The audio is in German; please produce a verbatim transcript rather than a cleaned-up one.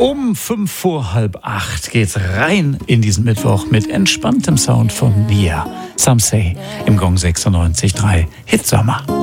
Um fünf vor halb acht geht's rein in diesen Mittwoch mit entspanntem Sound von Nia. Some Say im Gong sechsundneunzig Komma drei Hitsommer.